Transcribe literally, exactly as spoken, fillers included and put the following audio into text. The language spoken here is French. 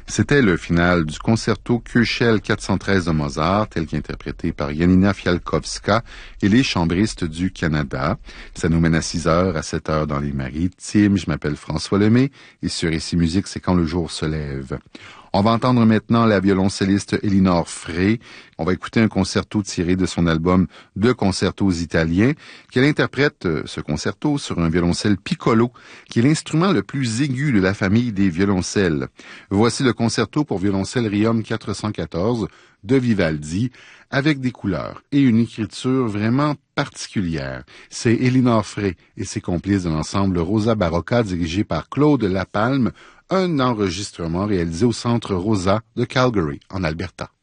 C'était le final du concerto Köchel quatre cent treize de Mozart, tel qu'interprété par Janina Fialkowska et les chambristes du Canada. Ça nous mène à six heures, à sept heures dans les Maritimes. Je m'appelle François Lemay et sur Ici Musique, c'est quand le jour se lève. On va entendre maintenant la violoncelliste Elinor Frey. On va écouter un concerto tiré de son album Deux concertos italiens, qu'elle interprète ce concerto sur un violoncelle piccolo, qui est l'instrument le plus aigu de la famille des violoncelles. Voici le concerto pour violoncelle Riom quatre cent quatorze de Vivaldi, avec des couleurs et une écriture vraiment particulière. C'est Elinor Frey et ses complices de l'ensemble Rosa Barocca, dirigé par Claude Lapalme, un enregistrement réalisé au Centre Rosa de Calgary, en Alberta.